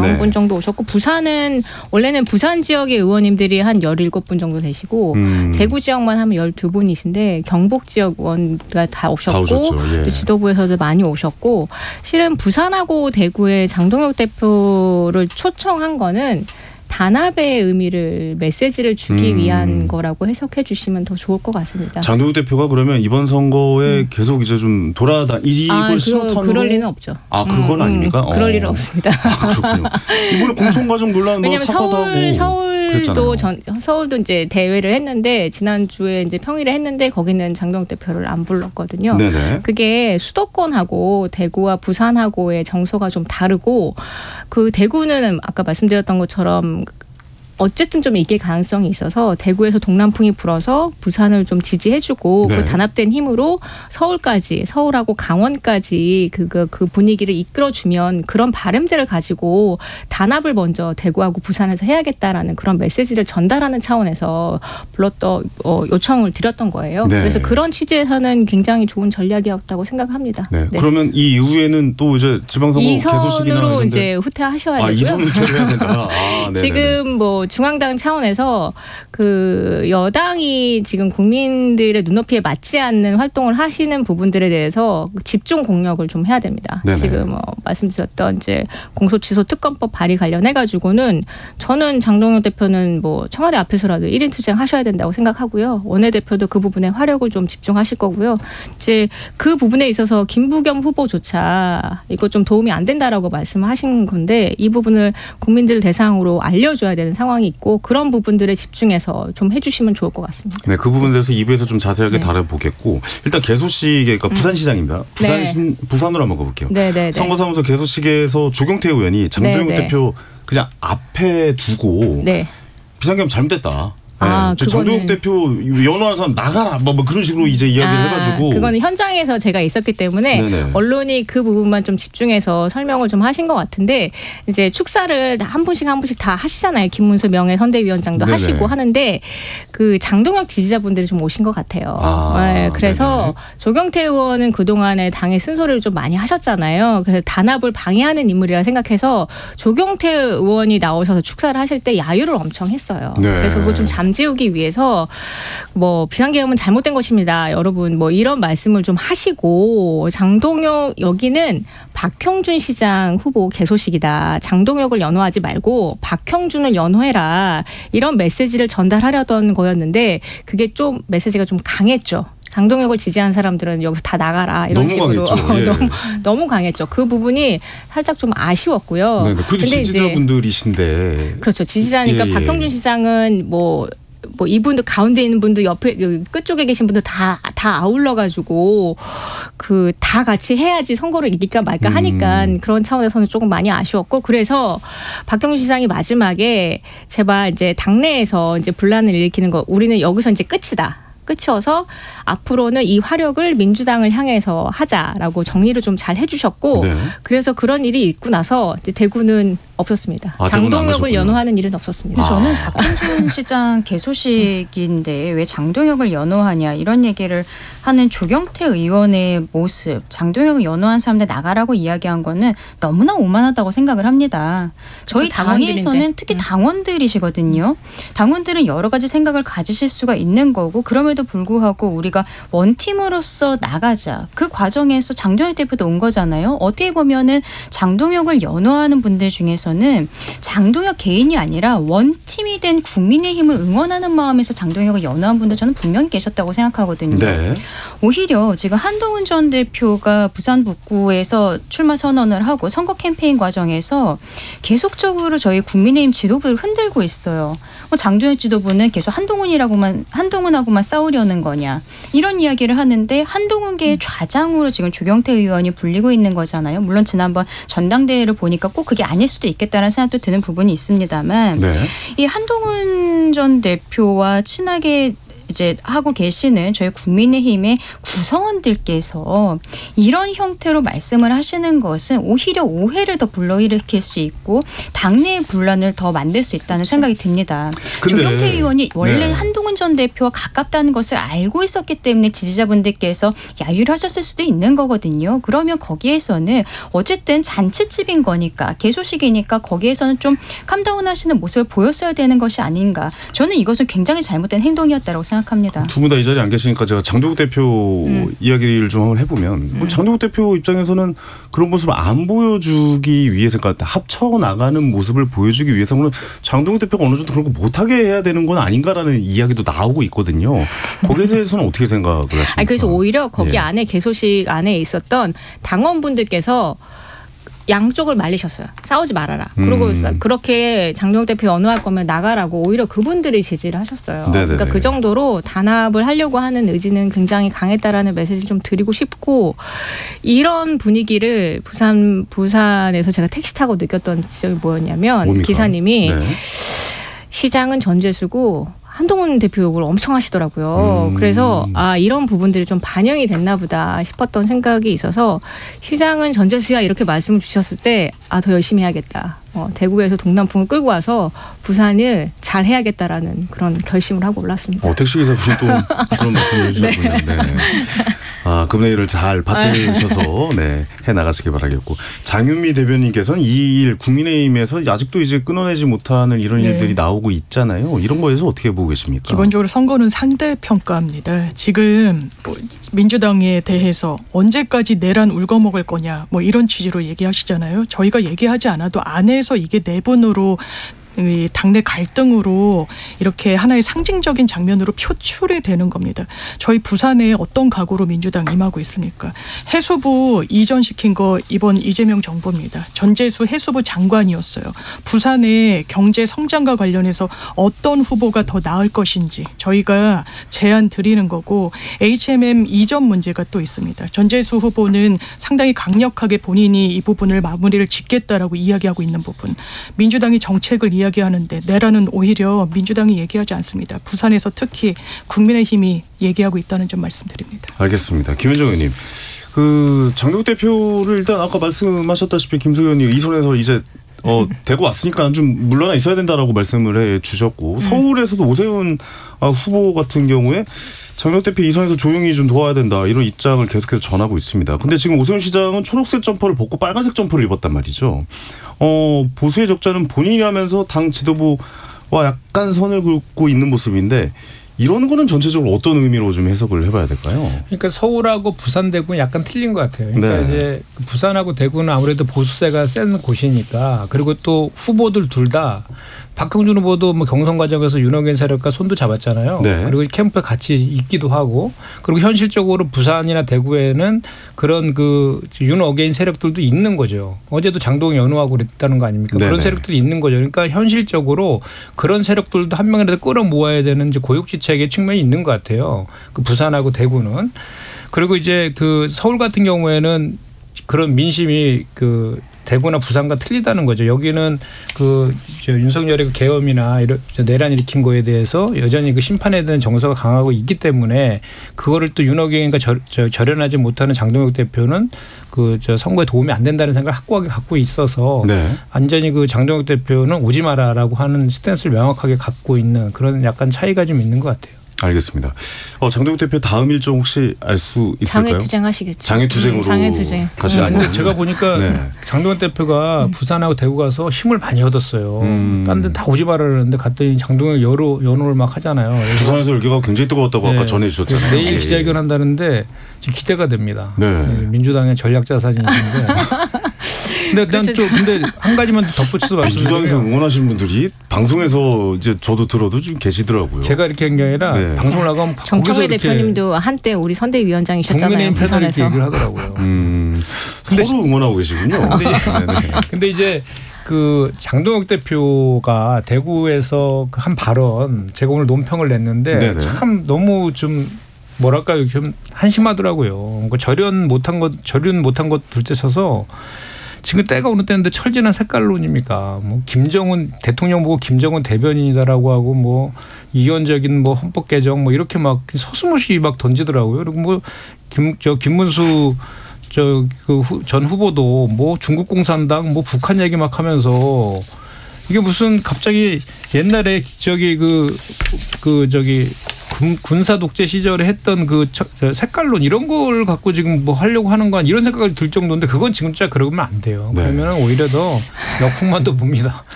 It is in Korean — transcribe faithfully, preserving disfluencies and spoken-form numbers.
네. 분 정도 오셨고 부산은 원래는 부산 지역의 의원님들이 한 열일곱 분 정도 되시고 음. 대구 지역만 하면 열두 분이신데 경북 지역 의원가 다 오셨고 다 예. 지도부에서도 많이 오셨고 실은 부산하고 대구의 장동혁 대표를 초청한 거는 단합의 의미를 메시지를 주기 음. 위한 거라고 해석해 주시면 더 좋을 것 같습니다. 장동혁 대표가 그러면 이번 선거에 음. 계속 이제 좀 돌아다 이걸 아, 신호탄으로 그럴 리는 없죠. 아 그건 음, 아닙니까? 음, 그럴 어. 일은 없습니다. 아, 그렇군요. 이번에 공천과정 논란 뭐 사과도 서울, 하고 서울도 전, 서울도 이제 대회를 했는데 지난 주에 이제 평일에 했는데 거기는 장동혁 대표를 안 불렀거든요. 네네. 그게 수도권하고 대구와 부산하고의 정서가 좀 다르고 그 대구는 아까 말씀드렸던 것처럼 어쨌든 좀 이길 가능성이 있어서 대구에서 동남풍이 불어서 부산을 좀 지지해주고 네. 그 단합된 힘으로 서울까지 서울하고 강원까지 그, 그, 그 분위기를 이끌어주면 그런 바람들을 가지고 단합을 먼저 대구하고 부산에서 해야겠다라는 그런 메시지를 전달하는 차원에서 불렀던 어, 요청을 드렸던 거예요. 네. 그래서 그런 취지에서는 굉장히 좋은 전략이었다고 생각합니다. 네. 네. 그러면 이 이후에는 또 이제 지방선거 개소식이나 이선으로 이런 이제 후퇴하셔야 되고요. 아, 이선 후퇴를 해야 된다. 아, 지금 뭐 중앙당 차원에서 그 여당이 지금 국민들의 눈높이에 맞지 않는 활동을 하시는 부분들에 대해서 집중 공격을 좀 해야 됩니다. 네네. 지금 어 말씀드렸던 이제 공소취소 특검법 발의 관련해 가지고는 저는 장동혁 대표는 뭐 청와대 앞에서라도 일 인 투쟁하셔야 된다고 생각하고요. 원내대표도 그 부분에 화력을 좀 집중하실 거고요. 이제 그 부분에 있어서 김부겸 후보조차 이거 좀 도움이 안 된다라고 말씀하신 건데 이 부분을 국민들 대상으로 알려줘야 되는 상황이 있고 그런 부분들에 집중해서 좀 해주시면 좋을 것 같습니다. 네, 그 부분에 대해서 이 부에서 좀 자세하게 네. 다뤄보겠고 일단 개소식에 그러니까 부산시장입니다. 부산 네. 부산으로 한번 가볼게요. 네, 네, 네. 선거사무소 개소식에서 조경태 의원이 장동혁 네, 네. 대표 그냥 앞에 두고 네. 비상계엄 잘못됐다. 네. 아, 장동혁 대표 연호한 사람 나가라 뭐, 뭐 그런 식으로 이제 이야기를 아, 해가지고 그거는 현장에서 제가 있었기 때문에 네네. 언론이 그 부분만 좀 집중해서 설명을 좀 하신 것 같은데 이제 축사를 한 분씩 한 분씩 다 하시잖아요. 김문수 명예선대위원장도 네네. 하시고 하는데 그 장동혁 지지자분들이 좀 오신 것 같아요. 아, 네, 그래서 네네. 조경태 의원은 그동안에 당의 쓴소리를 좀 많이 하셨잖아요. 그래서 단합을 방해하는 인물이라 생각해서 조경태 의원이 나오셔서 축사를 하실 때 야유를 엄청 했어요. 네. 그래서 그거 좀 잠 지우기 위해서 뭐 비상계엄은 잘못된 것입니다. 여러분 뭐 이런 말씀을 좀 하시고 장동혁 여기는 박형준 시장 후보 개소식이다. 장동혁을 연호하지 말고 박형준을 연호해라. 이런 메시지를 전달하려던 거였는데 그게 좀 메시지가 좀 강했죠. 장동혁을 지지한 사람들은 여기서 다 나가라 이런 너무 식으로 강했죠. 예. 너무, 너무 강했죠. 그 부분이 살짝 좀 아쉬웠고요. 네, 그래도 지지자분들이신데 그렇죠. 지지자니까 예, 예. 박형준 시장은 뭐. 뭐 이분도 가운데 있는 분도 옆에 끝쪽에 계신 분도 다 다 아울러 가지고 그 다 같이 해야지 선거를 이길까 말까 하니까 음. 그런 차원에서는 조금 많이 아쉬웠고 그래서 박형준 시장이 마지막에 제발 이제 당내에서 이제 분란을 일으키는 거 우리는 여기서 이제 끝이다. 끝이어서 앞으로는 이 화력을 민주당을 향해서 하자라고 정리를 좀 잘 해주셨고 네. 그래서 그런 일이 있고 나서 이제 대구는 없었습니다. 아, 장동혁을 연호하는 일은 없었습니다. 아. 저는 박형준 시장 개소식인데 왜 장동혁을 연호하냐 이런 얘기를 하는 조경태 의원의 모습 장동혁을 연호한 사람들 나가라고 이야기한 거는 너무나 오만하다고 생각을 합니다. 저희 당에서는 특히 당원들이시거든요. 당원들은 여러 가지 생각을 가지실 수가 있는 거고 그럼에도 불구하고 우리가 원팀으로서 나가자. 그 과정에서 장동혁 대표도 온 거잖아요. 어떻게 보면은 장동혁을 연호하는 분들 중에서는 장동혁 개인이 아니라 원팀이 된 국민의힘을 응원하는 마음에서 장동혁을 연호한 분들 저는 분명히 계셨다고 생각하거든요. 네. 오히려 지금 한동훈 전 대표가 부산 북구에서 출마 선언을 하고 선거 캠페인 과정에서 계속적으로 저희 국민의힘 지도부를 흔들고 있어요. 장동혁 지도부는 계속 한동훈이라고만 한동훈하고만 싸우려는 거냐 이런 이야기를 하는데 한동훈계의 좌장으로 지금 조경태 의원이 불리고 있는 거잖아요. 물론 지난번 전당대회를 보니까 꼭 그게 아닐 수도 있겠다는 생각도 드는 부분이 있습니다만 네. 이 한동훈 전 대표와 친하게 이제 하고 계시는 저희 국민의힘의 구성원들께서 이런 형태로 말씀을 하시는 것은 오히려 오해를 더 불러일으킬 수 있고 당내의 분란을 더 만들 수 있다는 생각이 듭니다. 근데, 조경태 의원이 원래 네. 한동훈 전 대표와 가깝다는 것을 알고 있었기 때문에 지지자분들께서 야유를 하셨을 수도 있는 거거든요. 그러면 거기에서는 어쨌든 잔치집인 거니까 개소식이니까 거기에서는 좀 캄다운하시는 모습을 보였어야 되는 것이 아닌가. 저는 이것은 굉장히 잘못된 행동이었다고 생각합니다. 두 분 다 이 자리에 안 계시니까 제가 장동욱 대표 음. 이야기를 좀 한번 해보면 음. 장동욱 대표 입장에서는 그런 모습을 안 보여주기 위해서 그러니까 합쳐 나가는 모습을 보여주기 위해서는 장동욱 대표가 어느 정도 그런 거 못하게 해야 되는 건 아닌가라는 이야기도 나오고 있거든요. 거기에 대해서는 어떻게 생각을 하십니까? 아니, 그래서 오히려 거기 예. 안에 개소식 안에 있었던 당원분들께서 양쪽을 말리셨어요. 싸우지 말아라. 그리고 음. 그렇게 장동욱 대표 연호할 거면 나가라고 오히려 그분들이 제지를 하셨어요. 네네네. 그러니까 그 정도로 단합을 하려고 하는 의지는 굉장히 강했다라는 메시지를 좀 드리고 싶고 이런 분위기를 부산 부산에서 제가 택시 타고 느꼈던 지점이 뭐였냐면 뭡니까? 기사님이 네. 시장은 전재수고 한동훈 대표 욕을 엄청 하시더라고요. 음. 그래서 아 이런 부분들이 좀 반영이 됐나 보다 싶었던 생각이 있어서 시장은 전재수야 이렇게 말씀을 주셨을 때 아 더 열심히 해야겠다. 어, 대구에서 동남풍을 끌고 와서 부산을 잘 해야겠다라는 그런 결심을 하고 올랐습니다. 어, 택시기사 분이 또 그런 말씀을 해주셨군요. 네. 네. 아, 금의 일을 잘 받으셔서 네, 해 나가시길 바라겠고 장윤미 대변인께서는 이 일 국민의힘에서 아직도 이제 끊어내지 못하는 이런 네. 일들이 나오고 있잖아요. 이런 거에서 어떻게 보고 계십니까? 기본적으로 선거는 상대평가입니다. 지금 민주당에 대해서 언제까지 내란 울거먹을 거냐 뭐 이런 취지로 얘기하시잖아요. 저희가 얘기하지 않아도 안에서 이게 내분으로 당내 갈등으로 이렇게 하나의 상징적인 장면으로 표출이 되는 겁니다. 저희 부산에 어떤 각오로 민주당 임하고 있습니까? 해수부 이전시킨 거 이번 이재명 정부입니다. 전재수 해수부 장관이었어요. 부산의 경제 성장과 관련해서 어떤 후보가 더 나을 것인지 저희가 제안 드리는 거고 에이치엠엠 이전 문제가 또 있습니다. 전재수 후보는 상당히 강력하게 본인이 이 부분을 마무리를 짓겠다라고 이야기하고 있는 부분. 민주당이 정책을 이야기 하는데 내란은 오히려 민주당이 얘기하지 않습니다. 부산에서 특히 국민의힘이 얘기하고 있다는 점 말씀드립니다. 알겠습니다. 김현정 의원님. 그 장동욱 대표를 일단 아까 말씀하셨다시피 김석현 의원이 이 손에서 이제 어, 되고 왔으니까 좀 물러나 있어야 된다라고 말씀을 해 주셨고 서울에서도 오세훈 후보 같은 경우에 장동욱 대표 이 선에서 조용히 좀 도와야 된다 이런 입장을 계속해서 전하고 있습니다. 근데 지금 오세훈 시장은 초록색 점퍼를 벗고 빨간색 점퍼를 입었단 말이죠. 어, 보수의 적자는 본인이 하면서 당 지도부와 약간 선을 긋고 있는 모습인데 이런 거는 전체적으로 어떤 의미로 좀 해석을 해봐야 될까요? 그러니까 서울하고 부산, 대구는 약간 틀린 것 같아요. 그러니까 네. 이제 부산하고 대구는 아무래도 보수세가 센 곳이니까 그리고 또 후보들 둘 다 박형준 후보도 뭐 경선 과정에서 윤호경 세력과 손도 잡았잖아요. 네. 그리고 캠프에 같이 있기도 하고 그리고 현실적으로 부산이나 대구에는 그런 그 윤어게인 세력들도 있는 거죠. 어제도 장동영 연호하고 그랬다는 거 아닙니까? 네네. 그런 세력들이 있는 거죠. 그러니까 현실적으로 그런 세력들도 한 명이라도 끌어모아야 되는 이제 고육지책의 측면이 있는 것 같아요. 그 부산하고 대구는. 그리고 이제 그 서울 같은 경우에는 그런 민심이 그 대구나 부산과 틀리다는 거죠. 여기는 그 윤석열의 그 계엄이나 이런 내란 일으킨 거에 대해서 여전히 그 심판에 대한 정서가 강하고 있기 때문에 그거를 또 윤호경과 절연하지 못하는 장동혁 대표는 그 저 선거에 도움이 안 된다는 생각을 확고하게 갖고 있어서 네. 완전히 그 장동혁 대표는 오지 마라라고 하는 스탠스를 명확하게 갖고 있는 그런 약간 차이가 좀 있는 것 같아요. 알겠습니다. 어, 장동욱 대표 다음 일정 혹시 알 수 있을까요? 장외투쟁 하시겠죠. 장외투쟁으로. 음, 장외투쟁. 가시 아니면. 근데 제가 보니까 네. 장동욱 대표가 음. 부산하고 대구 가서 힘을 많이 얻었어요. 음. 딴 데는 다 오지 말라는데 갔더니 장동욱 여로 연호를 막 하잖아요. 부산에서 열기가 굉장히 뜨거웠다고 네. 아까 전해 주셨잖아요. 내일 예. 기자회견 한다는데 지금 기대가 됩니다. 네. 민주당의 전략 자산인데. 근데 난 또 근데 한 가지만 덧붙여서 말씀드리면 민주당에서 응원하시는 분들이 방송에서 이제 저도 들어도 좀 계시더라고요. 제가 이렇게 한 게 아니라 네. 방송을 나가면 정청래 대표님도 한때 우리 선대위원장이셨잖아요. 국민의힘 패널 이렇게 얘기를 하더라고요. 음, 서로 응원하고 계시군요. 근데, 근데 이제 그 장동혁 대표가 대구에서 한 발언 제가 오늘 논평을 냈는데 네네. 참 너무 좀 뭐랄까요 좀 한심하더라고요. 그러니까 절연 못한 것 절연 못한 것 둘째 쳐서. 지금 때가 어느 때인데 철진한 색깔론입니까? 뭐 김정은 대통령 보고 김정은 대변인이다라고 하고 뭐 이원적인 뭐 헌법 개정 뭐 이렇게 막 서슴없이 막 던지더라고요. 그리고 뭐 김 저 김문수 저 그 전 후보도 뭐 중국 공산당 뭐 북한 얘기 막 하면서 이게 무슨 갑자기 옛날에 저기 그 그 저기 군, 군사 독재 시절에 했던 그 색깔론 이런 걸 갖고 지금 뭐 하려고 하는 건 이런 생각이 들 정도인데 그건 지금 진짜 그러면 안 돼요. 네. 그러면 오히려 더 역풍만 더 붑니다.